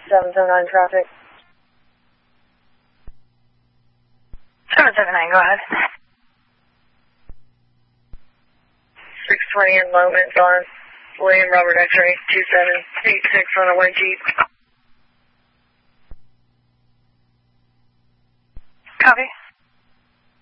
779 traffic. 779, go ahead. 620 in Lowman's on William Robert X-ray 2786 on a white Jeep. Copy.